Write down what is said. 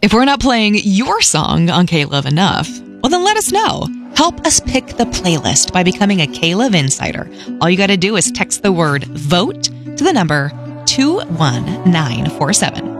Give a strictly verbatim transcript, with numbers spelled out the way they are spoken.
If we're not playing your song on K-Love enough, well, then let us know. Help us pick the playlist by becoming a K-Love Insider. All you got to do is text the word VOTE to the number two one nine four seven.